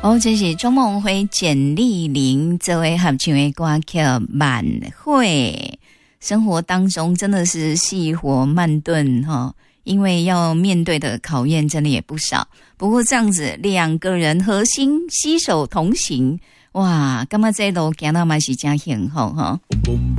哦，这是钟梦辉、简丽玲这位合唱的歌曲《晚会》。生活当中真的是细活慢炖哈，因为要面对的考验真的也不少。不过这样子两个人核心携手同行，哇，感觉这路行到嘛是真幸福哈。